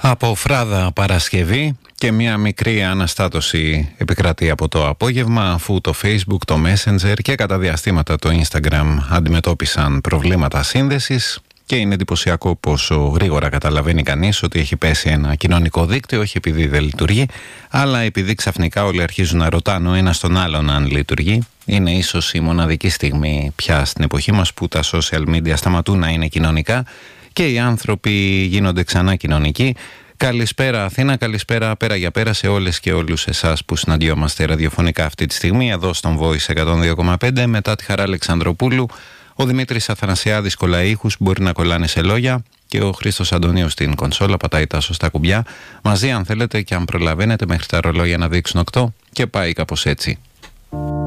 Από Φράδα Παρασκευή και μια μικρή αναστάτωση επικρατεί από το απόγευμα, αφού το Facebook, το Messenger και κατά διαστήματα το Instagram αντιμετώπισαν προβλήματα σύνδεσης και είναι εντυπωσιακό πόσο γρήγορα καταλαβαίνει κανείς ότι έχει πέσει ένα κοινωνικό δίκτυο, όχι επειδή δεν λειτουργεί, αλλά επειδή ξαφνικά όλοι αρχίζουν να ρωτάνε ο ένας τον άλλον αν λειτουργεί. Είναι ίσως η μοναδική στιγμή πια στην εποχή μας που τα social media σταματούν να είναι κοινωνικά και οι άνθρωποι γίνονται ξανά κοινωνικοί. Καλησπέρα Αθήνα, καλησπέρα πέρα για πέρα σε όλες και όλους εσάς που συναντιόμαστε ραδιοφωνικά αυτή τη στιγμή εδώ στον Voice 102,5 μετά τη Χαρά Αλεξανδροπούλου. Ο Δημήτρης Αθανασιάδης κολλάει ήχους, μπορεί να κολλάνε σε λόγια και ο Χρήστος Αντωνίου στην κονσόλα πατάει τα σωστά κουμπιά. Μαζί αν θέλετε και αν προλαβαίνετε μέχρι τα ρολόγια να δείξουν 8 και πάει κάπως έτσι.